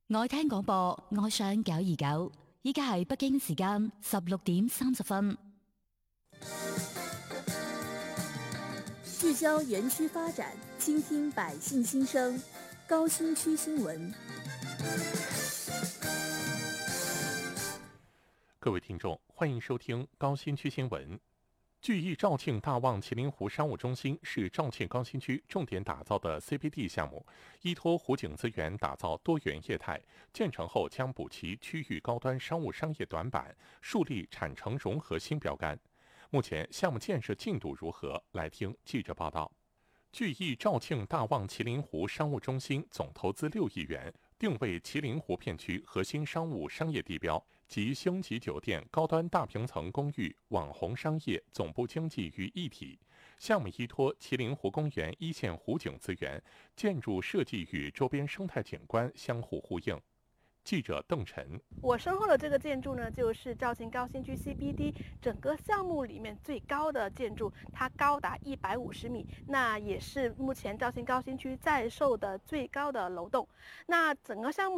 愛聽廣播，愛上929，依家係北京時間16點30分。 聚焦園區發展，傾聽百姓心聲。高新區新聞。 各位聽眾，歡迎收聽高新區新聞。聚義肇慶大望麒麟湖商務中心是肇慶高新區重點打造的 CBD 項目，依托湖景資源打造多元業態，建成後將補齊區域高端商務商業短板，樹立產城融合新標杆。目前項目建設進度如何？來聽記者報道。聚義肇慶大望麒麟湖商務中心總投資6億元，定位麒麟湖片區核心商務商業地標，集星級酒店、高端大平層公寓、網紅商業、總部經濟於一體。項目依托麒麟湖公園一線湖景資源，建築設計與周邊生態景觀相互呼應。記者鄧晨， 我身後的這個建築呢，就是肇慶高新區 CBD 整個項目裏面最高的建築，它高達150米，那也是目前肇慶高新區在售的最高的樓棟。那整個項目